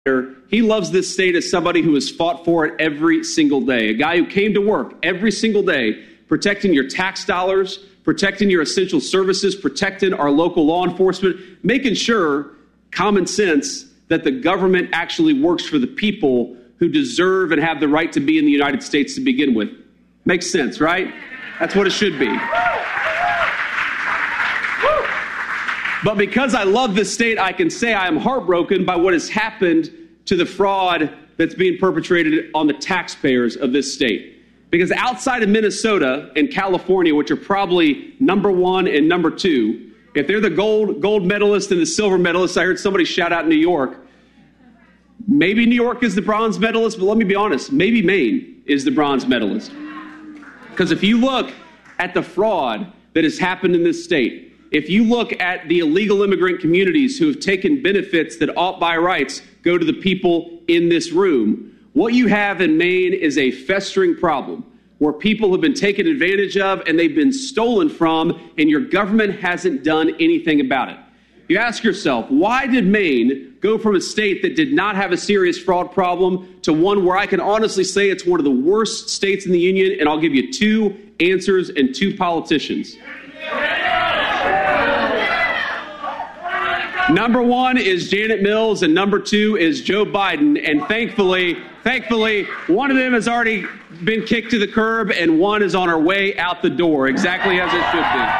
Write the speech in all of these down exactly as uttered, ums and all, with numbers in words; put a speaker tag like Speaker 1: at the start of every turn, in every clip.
Speaker 1: He loves this state as somebody who has fought for it every single day, a guy who came to work every single day, protecting your tax dollars, protecting your essential services, protecting our local law enforcement, making sure, common sense, that the government actually works for the people who deserve and have the right to be in the United States to begin with. Makes sense, right? That's what it should be. But because I love this state, I can say I am heartbroken by what has happened to the fraud that's being perpetrated on the taxpayers of this state. Because outside of Minnesota and California, which are probably number one and number two, if they're the gold gold medalist and the silver medalist, I heard somebody shout out New York. Maybe New York is the bronze medalist, but let me be honest, maybe Maine is the bronze medalist. Because if you look at the fraud that has happened in this state, if you look at the illegal immigrant communities who have taken benefits that ought by rights go to the people in this room, what you have in Maine is a festering problem where people have been taken advantage of and they've been stolen from, and your government hasn't done anything about it. You ask yourself, why did Maine go from a state that did not have a serious fraud problem to one where I can honestly say it's one of the worst states in the union? And I'll give you two answers and two politicians. Number one is Janet Mills, and number two is Joe Biden. And thankfully, thankfully, one of them has already been kicked to the curb, and one is on her way out the door, exactly as it should be.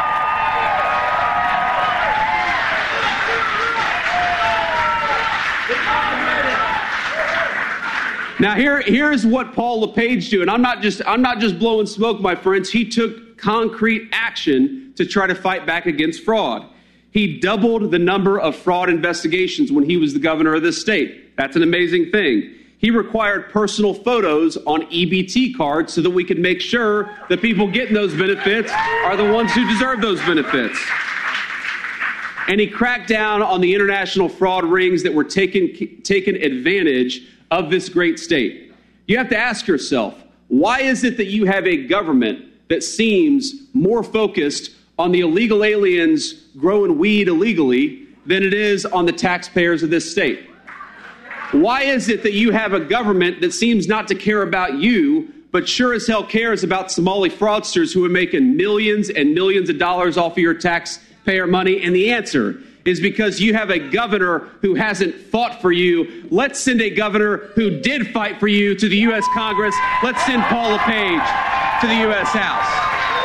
Speaker 1: Now, here, here's what Paul LePage did, and I'm not just I'm not just blowing smoke, my friends. He took concrete action to try to fight back against fraud. He doubled the number of fraud investigations when he was the governor of this state. That's an amazing thing. He required personal photos on E B T cards so that we could make sure that people getting those benefits are the ones who deserve those benefits. And he cracked down on the international fraud rings that were taking, taking advantage of this great state. You have to ask yourself, why is it that you have a government that seems more focused on the illegal aliens growing weed illegally than it is on the taxpayers of this state? Why is it that you have a government that seems not to care about you, but sure as hell cares about Somali fraudsters who are making millions and millions of dollars off of your taxpayer money? And the answer is because you have a governor who hasn't fought for you. Let's send a governor who did fight for you to the U S Congress. Let's send Paul LePage to the U S House.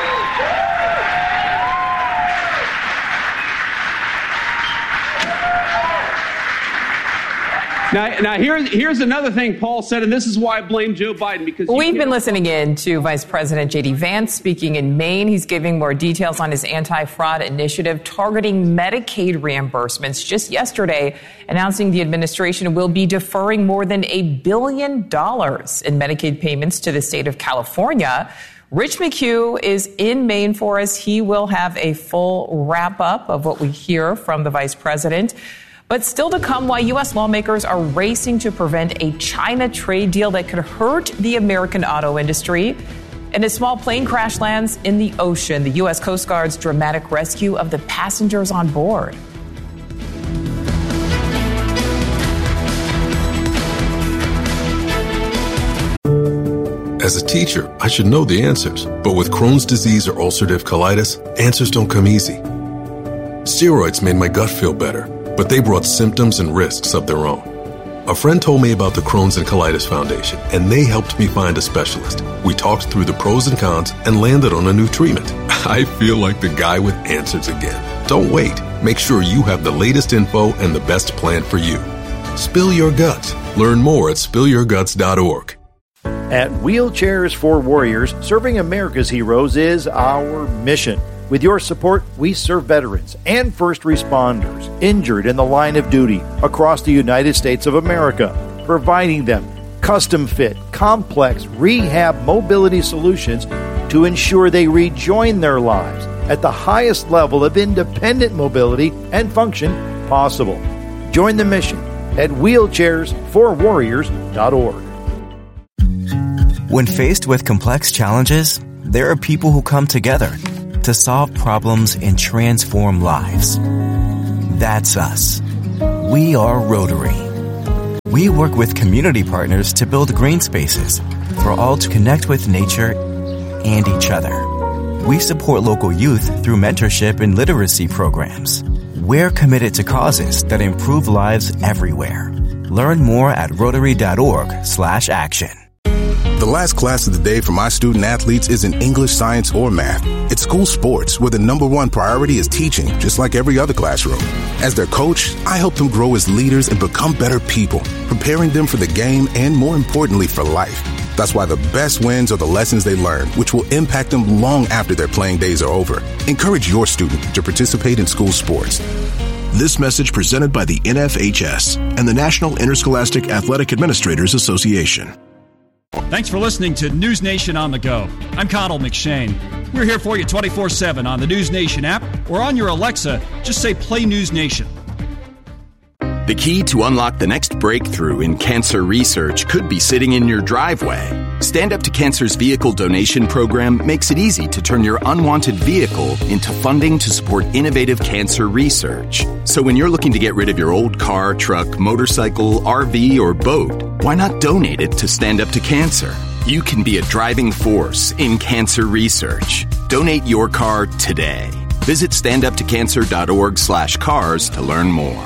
Speaker 1: Now, now here's, here's another thing Paul said, and this is why I blame Joe Biden. Because
Speaker 2: We've been listening in to Vice President J D Vance speaking in Maine. He's giving more details on his anti-fraud initiative targeting Medicaid reimbursements. Just yesterday, announcing the administration will be deferring more than a billion dollars in Medicaid payments to the state of California. Rich McHugh is in Maine for us. He will have a full wrap-up of what we hear from the vice president. But still to come, why U S lawmakers are racing to prevent a China trade deal that could hurt the American auto industry. And a small plane crash lands in the ocean. The U S Coast Guard's dramatic rescue of the passengers on board.
Speaker 3: As a teacher, I should know the answers. But with Crohn's disease or ulcerative colitis, answers don't come easy. Steroids made my gut feel better, but they brought symptoms and risks of their own. A friend told me about the Crohn's and Colitis Foundation, and they helped me find a specialist. We talked through the pros and cons and landed on a new treatment. I feel like the guy with answers again. Don't wait. Make sure you have the latest info and the best plan for you. Spill your guts. Learn more at spill your guts dot org.
Speaker 4: At Wheelchairs for Warriors, serving America's heroes is our mission. With your support, we serve veterans and first responders injured in the line of duty across the United States of America, providing them custom-fit, complex rehab mobility solutions to ensure they rejoin their lives at the highest level of independent mobility and function possible. Join the mission at wheelchairs for warriors dot org.
Speaker 5: When faced with complex challenges, there are people who come together to solve problems and transform lives. That's us. We are Rotary. We work with community partners to build green spaces for all to connect with nature and each other. We support local youth through mentorship and literacy programs. We're committed to causes that improve lives everywhere. Learn more at rotary.org slash action.
Speaker 6: The last class of the day for my student athletes isn't English, science, or math. It's school sports, where the number one priority is teaching, just like every other classroom. As their coach, I help them grow as leaders and become better people, preparing them for the game and, more importantly, for life. That's why the best wins are the lessons they learn, which will impact them long after their playing days are over. Encourage your student to participate in school sports.
Speaker 7: This message presented by the N F H S and the National Interscholastic Athletic Administrators Association.
Speaker 8: Thanks for listening to News Nation on the Go. I'm Connell McShane. We're here for you twenty-four seven on the News Nation app or on your Alexa. Just say Play News Nation.
Speaker 9: The key to unlock the next breakthrough in cancer research could be sitting in your driveway. Stand Up to Cancer's vehicle donation program makes it easy to turn your unwanted vehicle into funding to support innovative cancer research. So when you're looking to get rid of your old car, truck, motorcycle, R V, or boat, why not donate it to Stand Up to Cancer? You can be a driving force in cancer research. Donate your car today. Visit standuptocancer.org slash cars to learn more.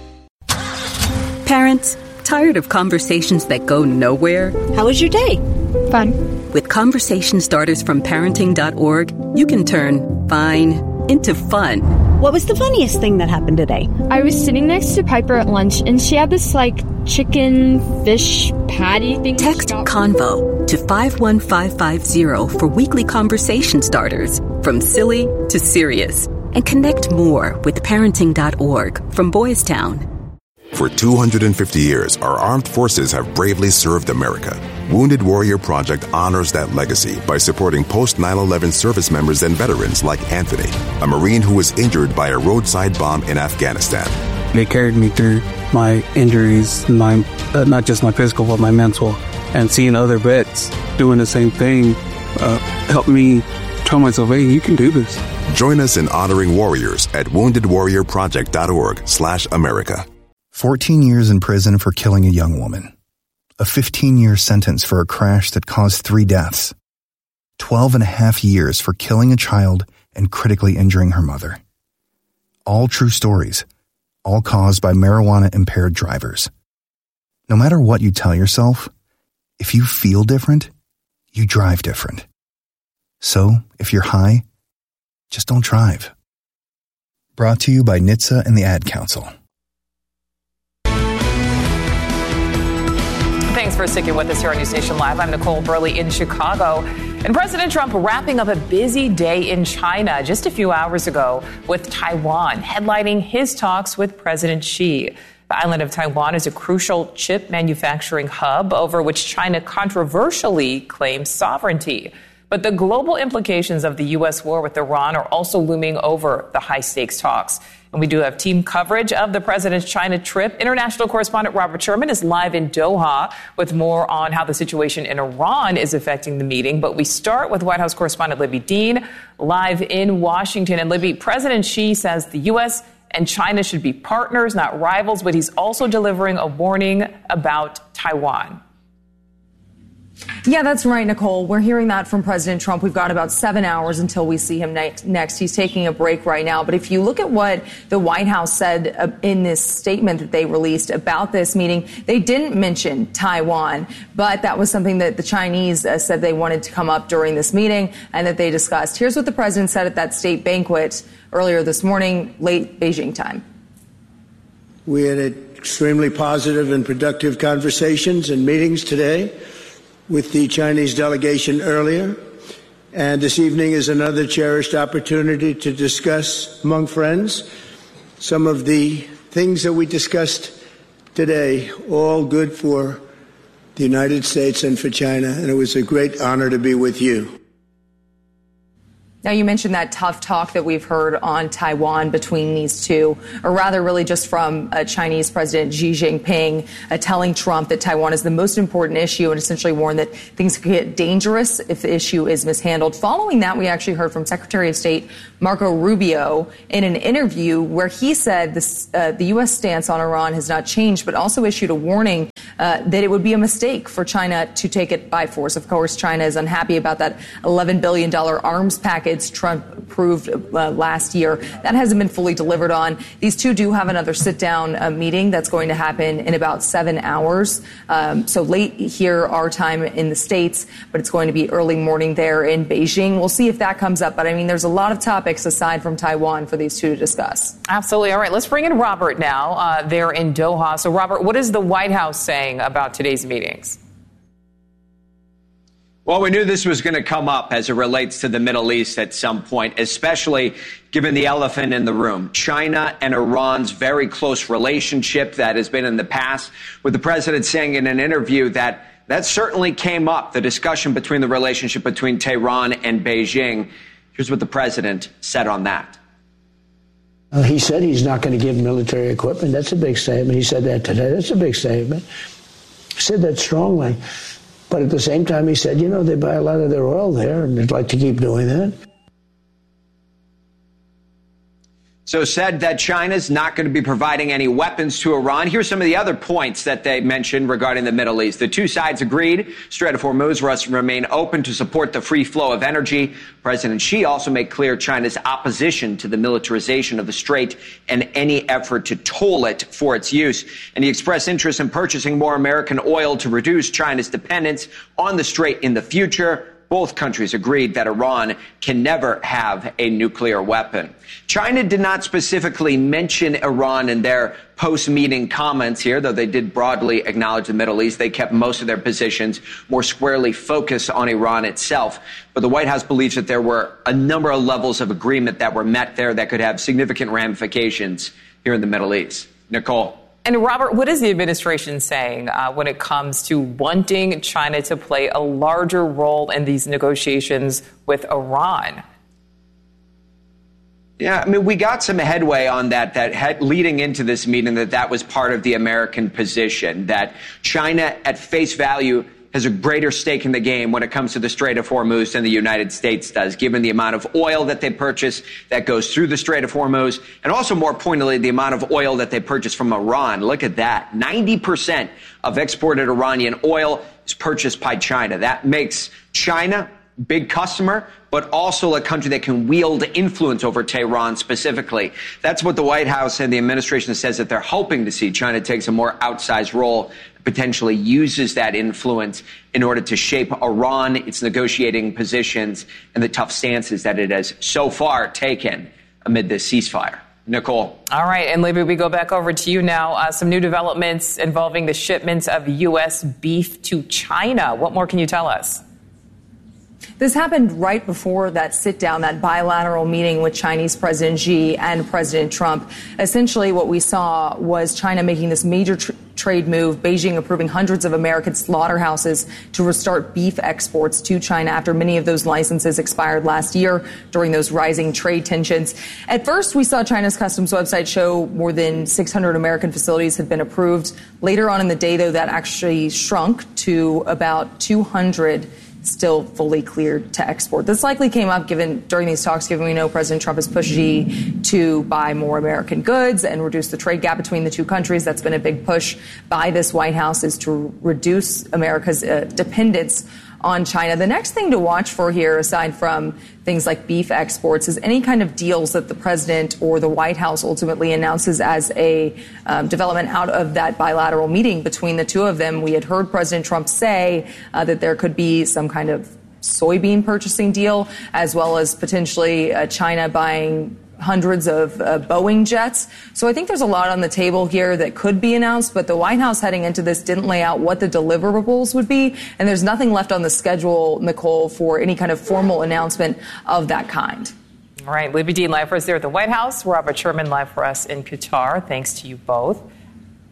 Speaker 10: Parents, tired of conversations that go nowhere?
Speaker 11: How was your day?
Speaker 10: Fun. With conversation starters from parenting dot org, you can turn fine into fun.
Speaker 11: What was the funniest thing that happened today?
Speaker 12: I was sitting next to Piper at lunch, and she had this, like, chicken fish patty thing.
Speaker 10: Text CONVO to five one five five zero for weekly conversation starters, from silly to serious. And connect more with parenting dot org from Boys Town.
Speaker 6: For two hundred fifty years, our armed forces have bravely served America. Wounded Warrior Project honors that legacy by supporting post nine eleven service members and veterans like Anthony, a Marine who was injured by a roadside bomb in Afghanistan.
Speaker 13: They carried me through my injuries, my uh, not just my physical, but my mental. And seeing other vets doing the same thing uh, helped me tell myself, hey, you can do this.
Speaker 6: Join us in honoring warriors at wounded warrior project dot org slash America.
Speaker 14: fourteen years in prison for killing a young woman. A fifteen-year sentence for a crash that caused three deaths. twelve and a half years for killing a child and critically injuring her mother. All true stories, all caused by marijuana-impaired drivers. No matter what you tell yourself, if you feel different, you drive different. So, if you're high, just don't drive. Brought to you by N H T S A and the Ad Council.
Speaker 2: Thanks for sticking with us here on News Nation Live. I'm Nicole Burley in Chicago. And President Trump wrapping up a busy day in China just a few hours ago with Taiwan, headlining his talks with President Xi. The island of Taiwan is a crucial chip manufacturing hub over which China controversially claims sovereignty. But the global implications of the U S war with Iran are also looming over the high-stakes talks. And we do have team coverage of the president's China trip. International correspondent Robert Sherman is live in Doha with more on how the situation in Iran is affecting the meeting. But we start with White House correspondent Libby Dean live in Washington. And Libby, President Xi says the U S and China should be partners, not rivals, but he's also delivering a warning about Taiwan.
Speaker 15: Yeah, that's right, Nicole. We're hearing that from President Trump. We've got about seven hours until we see him next. next. He's taking a break right now. But if you look at what the White House said uh, in this statement that they released about this meeting, they didn't mention Taiwan. But that was something that the Chinese uh, said they wanted to come up during this meeting and that they discussed. Here's what the president said at that state banquet earlier this morning, late Beijing time.
Speaker 16: We had extremely positive and productive conversations and meetings today with the Chinese delegation earlier, and this evening is another cherished opportunity to discuss among friends some of the things that we discussed today, all good for the United States and for China, and it was a great honor to be with you.
Speaker 15: Now, you mentioned that tough talk that we've heard on Taiwan between these two, or rather really just from uh, Chinese President Xi Jinping uh, telling Trump that Taiwan is the most important issue and essentially warned that things could get dangerous if the issue is mishandled. Following that, we actually heard from Secretary of State Marco Rubio in an interview where he said this, uh, the U S stance on Iran has not changed, but also issued a warning uh, that it would be a mistake for China to take it by force. Of course, China is unhappy about that eleven billion dollars arms package Trump approved uh, last year. That hasn't been fully delivered on. These two do have another sit-down uh, meeting that's going to happen in about seven hours. Um, so late here, our time in the States, but it's going to be early morning there in Beijing. We'll see if that comes up. But I mean, there's a lot of topics aside from Taiwan for these two to discuss.
Speaker 2: Absolutely. All right, let's bring in Robert now uh, there in Doha. So, Robert, what is the White House saying about today's meetings?
Speaker 17: Well, we knew this was going to come up as it relates to the Middle East at some point, especially given the elephant in the room, China and Iran's very close relationship that has been in the past, with the president saying in an interview that that certainly came up, the discussion between the relationship between Tehran and Beijing. Here's what the president said on that.
Speaker 18: Uh, he said he's not going to give military equipment. That's a big statement. He said that today. That's a big statement. He said that strongly. But at the same time, he said, you know, they buy a lot of their oil there, and they'd like to keep doing that.
Speaker 17: So said that China's not going to be providing any weapons to Iran. Here's some of the other points that they mentioned regarding the Middle East. The two sides agreed Strait of Hormuz must remain open to support the free flow of energy. President Xi also made clear China's opposition to the militarization of the strait and any effort to toll it for its use. And he expressed interest in purchasing more American oil to reduce China's dependence on the strait in the future. Both countries agreed that Iran can never have a nuclear weapon. China did not specifically mention Iran in their post-meeting comments here, though they did broadly acknowledge the Middle East. They kept most of their positions more squarely focused on Iran itself. But the White House believes that there were a number of levels of agreement that were met there that could have significant ramifications here in the Middle East. Nicole.
Speaker 2: And Robert, what is the administration saying uh, when it comes to wanting China to play a larger role in these negotiations with Iran?
Speaker 17: Yeah, I mean, we got some headway on that, that had, leading into this meeting, that that was part of the American position, that China at face value has a greater stake in the game when it comes to the Strait of Hormuz than the United States does, given the amount of oil that they purchase that goes through the Strait of Hormuz, and also more pointedly, the amount of oil that they purchase from Iran. Look at that. ninety percent of exported Iranian oil is purchased by China. That makes China a big customer, but also a country that can wield influence over Tehran specifically. That's what the White House and the administration says that they're hoping to see. China takes a more outsized role, potentially uses that influence in order to shape Iran, its negotiating positions, and the tough stances that it has so far taken amid this ceasefire. Nicole.
Speaker 2: All right. And Libby, we go back over to you now. Uh, some new developments involving the shipments of U S beef to China. What more can you tell us?
Speaker 15: This happened right before that sit-down, that bilateral meeting with Chinese President Xi and President Trump. Essentially, what we saw was China making this major tr- trade move, Beijing approving hundreds of American slaughterhouses to restart beef exports to China after many of those licenses expired last year during those rising trade tensions. At first, we saw China's customs website show more than six hundred American facilities had been approved. Later on in the day, though, that actually shrunk to about two hundred still fully cleared to export. This likely came up given during these talks, given we know President Trump has pushed Xi to buy more American goods and reduce the trade gap between the two countries. That's been a big push by this White House, is to reduce America's uh, dependence on China. The next thing to watch for here, aside from things like beef exports, is any kind of deals that the president or the White House ultimately announces as a um, development out of that bilateral meeting between the two of them. We had heard President Trump say uh, that there could be some kind of soybean purchasing deal, as well as potentially uh, China buying hundreds of uh, Boeing jets. So I think there's a lot on the table here that could be announced, but the White House heading into this didn't lay out what the deliverables would be. And there's nothing left on the schedule, Nicole, for any kind of formal announcement of that kind.
Speaker 2: All right. Libby Dean live for us there at the White House. Robert Sherman live for us in Qatar. Thanks to you both.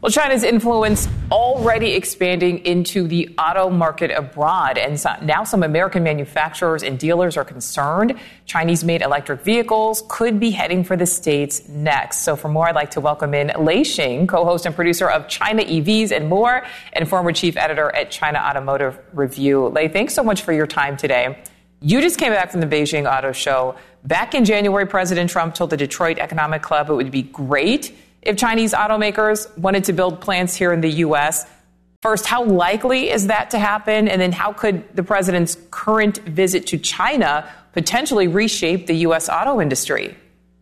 Speaker 2: Well, China's influence already expanding into the auto market abroad. And so now some American manufacturers and dealers are concerned Chinese-made electric vehicles could be heading for the States next. So for more, I'd like to welcome in Lei Xing, co-host and producer of China E Vs and More, and former chief editor at China Automotive Review. Lei, thanks so much for your time today. You just came back from the Beijing Auto Show. Back in January, President Trump told the Detroit Economic Club it would be great if Chinese automakers wanted to build plants here in the U S. First, how likely is that to happen? And then how could the president's current visit to China potentially reshape the U S auto industry?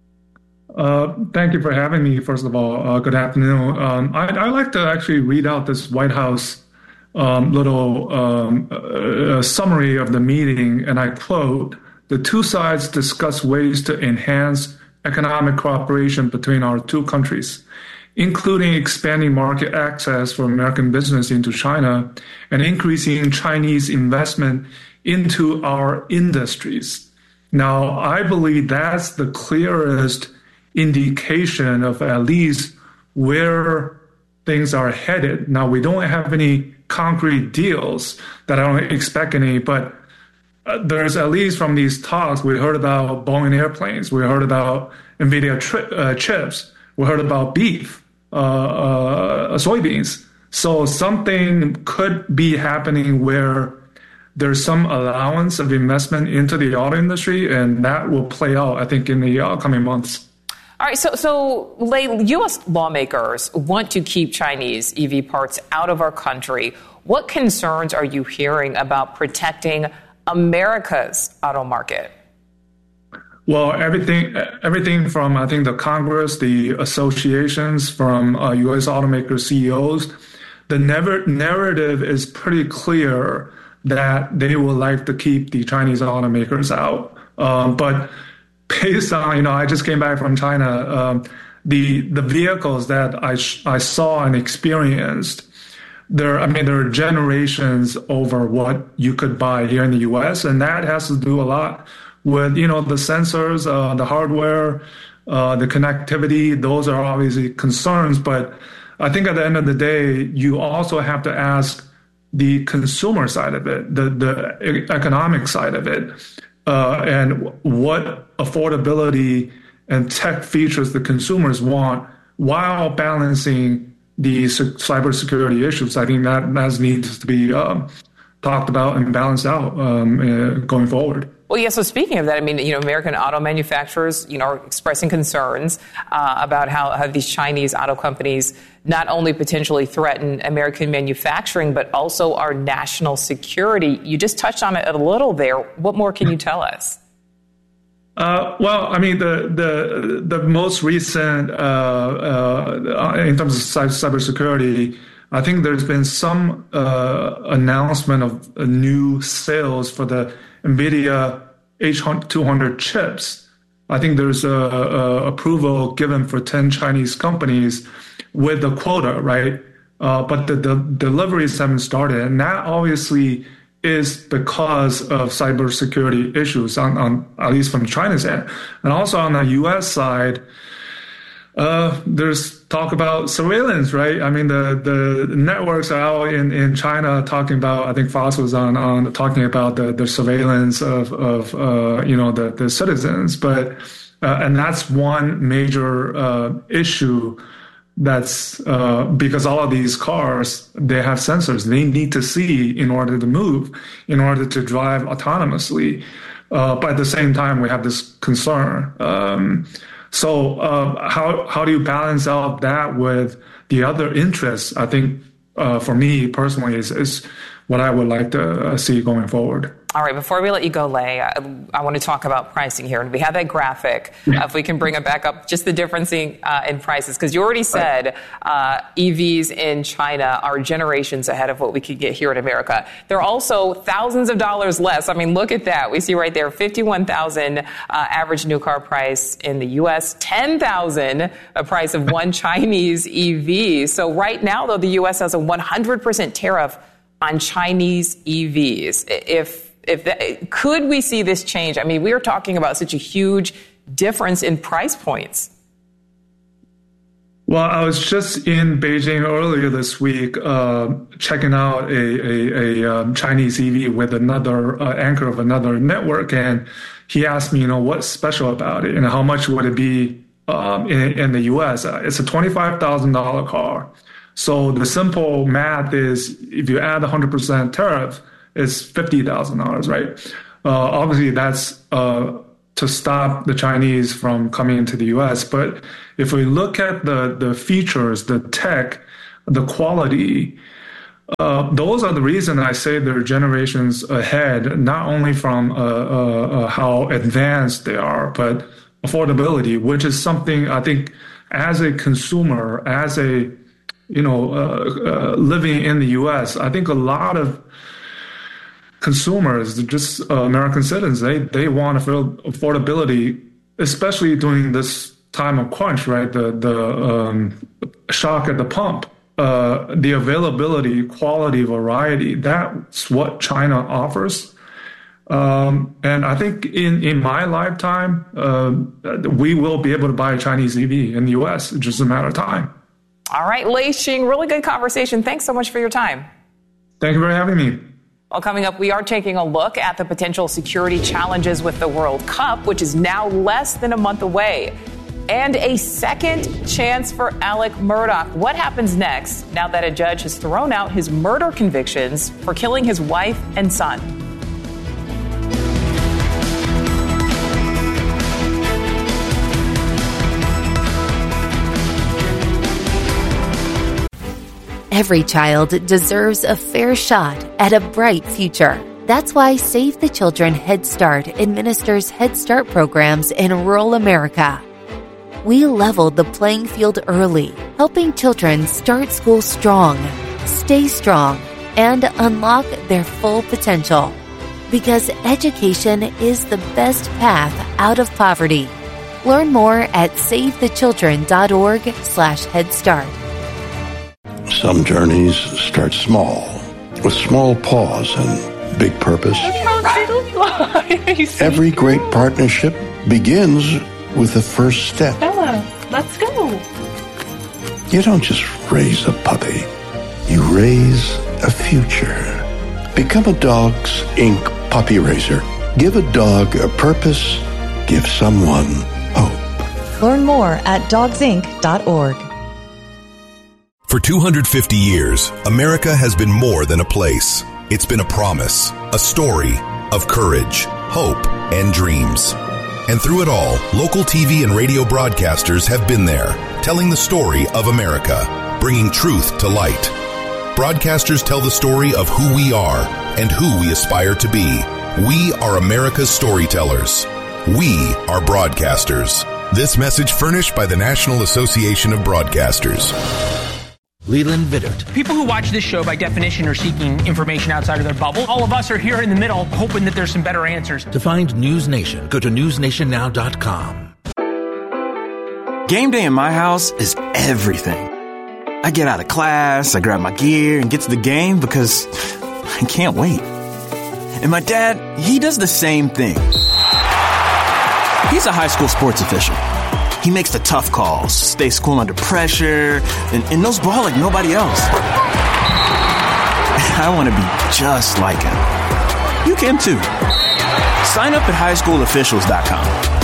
Speaker 19: Uh, thank you for having me, first of all. Uh, good afternoon. Um, I'd, I'd like to actually read out this White House um, little um, uh, summary of the meeting, and I quote, "The two sides discuss ways to enhance economic cooperation between our two countries, including expanding market access for American business into China and increasing Chinese investment into our industries." Now, I believe that's the clearest indication of at least where things are headed. Now, we don't have any concrete deals that I don't expect any, but Uh, there's at least from these talks, we heard about Boeing airplanes, we heard about NVIDIA tri- uh, chips, we heard about beef, uh, uh, soybeans. So something could be happening where there's some allowance of investment into the auto industry, and that will play out, I think, in the uh, coming months.
Speaker 2: All right, so, so U S lawmakers want to keep Chinese E V parts out of our country. What concerns are you hearing about protecting America's auto market?
Speaker 19: Well, everything, everything from, I think, the Congress, the associations, from uh, U S automaker C E Os, the never, narrative is pretty clear that they would like to keep the Chinese automakers out. Um, but based on, you know, I just came back from China, um, the the vehicles that I sh- I saw and experienced, There, I mean, there are generations over what you could buy here in the U S, and that has to do a lot with, you know, the sensors, uh, the hardware, uh, the connectivity. Those are obviously concerns, but I think at the end of the day, you also have to ask the consumer side of it, the, the economic side of it, uh, and what affordability and tech features the consumers want while balancing the cybersecurity issues. I think that that needs to be um, talked about and balanced out um, uh, going forward.
Speaker 2: Well, yeah, so speaking of that, I mean, you know, American auto manufacturers, you know, are expressing concerns uh, about how, how these Chinese auto companies not only potentially threaten American manufacturing, but also our national security. You just touched on it a little there. What more can you tell us?
Speaker 19: Uh, well, I mean, the the the most recent, uh, uh, in terms of cybersecurity, I think there's been some uh, announcement of uh, new sales for the NVIDIA H two hundred chips. I think there's a, a approval given for ten Chinese companies with the quota, right? Uh, but the, the deliveries haven't started, and that obviously is because of cybersecurity issues, on, on at least from China's end. And also on the U S side, uh, there's talk about surveillance, right? I mean, the, the networks are out in, in China talking about, I think Fox was on, on talking about the, the surveillance of, of uh, you know, the, the citizens. But, uh, and that's one major uh, issue. That's uh, because all of these cars, they have sensors. They need to see in order to move, in order to drive autonomously. Uh, but at the same time, we have this concern. Um, so uh, how how do you balance out that with the other interests? I think uh, for me personally is, is what I would like to uh, see going forward.
Speaker 2: All right, before we let you go, Lei, I, I want to talk about pricing here. And we have that graphic, uh, if we can bring it back up, just the difference in, uh, in prices. Because you already said uh, E Vs in China are generations ahead of what we could get here in America. They're also thousands of dollars less. I mean, look at that. We see right there, fifty-one thousand dollars uh, average new car price in the U S, ten thousand dollars a price of one Chinese E V. So right now, though, the U S has a one hundred percent tariff on Chinese E Vs. If If that, could we see this change? I mean, we are talking about such a huge difference in price points.
Speaker 19: Well, I was just in Beijing earlier this week, uh, checking out a, a, a um, Chinese T V with another uh, anchor of another network, and he asked me, you know, what's special about it, and how much would it be um, in, in the U S? Uh, it's a twenty-five thousand dollars car. So the simple math is, if you add one hundred percent tariff, it's fifty thousand dollars, right? Uh, obviously, that's uh, to stop the Chinese from coming into the U S. But if we look at the, the features, the tech, the quality, uh, those are the reason I say they're generations ahead, not only from uh, uh, uh, how advanced they are, but affordability, which is something I think as a consumer, as a, you know, uh, uh, living in the U S, I think a lot of consumers, just uh, American citizens, they, they want to feel affordability, especially during this time of crunch, right? The the um, shock at the pump, uh, the availability, quality, variety. That's what China offers, um, and I think in in my lifetime, uh, we will be able to buy a Chinese T V in the U S. It's just a matter of time.
Speaker 2: All right, Lei Xing, really good conversation. Thanks so much for your time.
Speaker 19: Thank you for having me.
Speaker 2: Well, coming up, we are taking a look at the potential security challenges with the World Cup, which is now less than a month away. And a second chance for Alec Murdaugh. What happens next now that a judge has thrown out his murder convictions for killing his wife and son?
Speaker 20: Every child deserves a fair shot at a bright future. That's why Save the Children Head Start administers Head Start programs in rural America. We leveled the playing field early, helping children start school strong, stay strong, and unlock their full potential. Because education is the best path out of poverty. Learn more at savethechildren.org slash Head Start.
Speaker 21: Some journeys start small, with small pause and big purpose. Every great partnership begins with the first step.
Speaker 22: Bella, let's go.
Speaker 21: You don't just raise a puppy. You raise a future. Become a Dogs Incorporated puppy raiser. Give a dog a purpose. Give someone hope.
Speaker 23: Learn more at dogs inc dot org.
Speaker 24: For two hundred fifty years, America has been more than a place. It's been a promise, a story of courage, hope, and dreams. And through it all, local T V and radio broadcasters have been there, telling the story of America, bringing truth to light. Broadcasters tell the story of who we are and who we aspire to be. We are America's storytellers. We are broadcasters. This message furnished by the National Association of Broadcasters.
Speaker 25: Leland Vittert.
Speaker 26: People who watch this show, by definition, are seeking information outside of their bubble. All of us are here in the middle, hoping that there's some better answers.
Speaker 25: To find News Nation, go to news nation now dot com.
Speaker 5: Game day in my house is everything. I get out of class, I grab my gear, and get to the game because I can't wait. And my dad, he does the same thing. He's a high school sports official. He makes the tough calls, stays cool under pressure, and, and knows ball like nobody else. I want to be just like him. You can too. Sign up at high school officials dot com.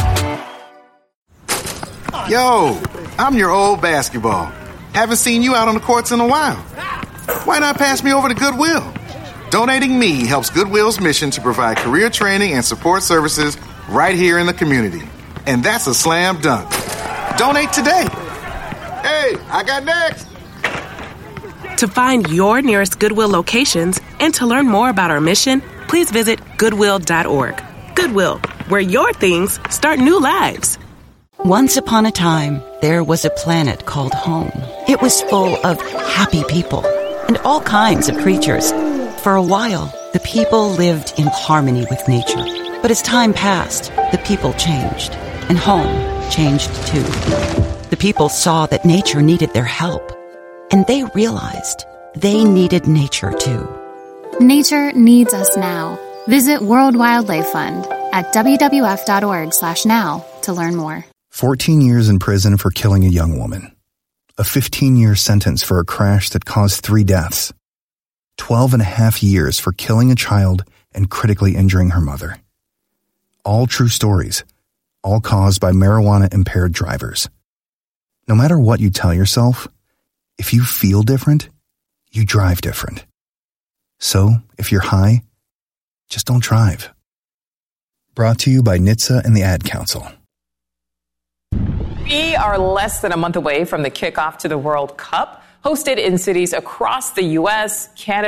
Speaker 27: Yo, I'm your old basketball. Haven't seen you out on the courts in a while. Why not pass me over to Goodwill? Donating me helps Goodwill's mission to provide career training and support services right here in the community. And that's a slam dunk. Donate today. Hey, I got next.
Speaker 28: To find your nearest Goodwill locations and to learn more about our mission, please visit goodwill dot org. Goodwill, where your things start new lives.
Speaker 29: Once upon a time, there was a planet called home. It was full of happy people and all kinds of creatures. For a while, the people lived in harmony with nature. But as time passed, the people changed, and home changed too. The people saw that nature needed their help, and they realized they needed nature too.
Speaker 30: Nature needs us now. Visit World Wildlife Fund at w w f dot org slash now to learn more.
Speaker 14: fourteen years in prison for killing a young woman. a fifteen-year sentence for a crash that caused three deaths. twelve and a half years for killing a child and critically injuring her mother. All true stories, all caused by marijuana-impaired drivers. No matter what you tell yourself, if you feel different, you drive different. So, if you're high, just don't drive. Brought to you by N H T S A and the Ad Council.
Speaker 2: We are less than a month away from the kickoff to the World Cup, hosted in cities across the U S, Canada,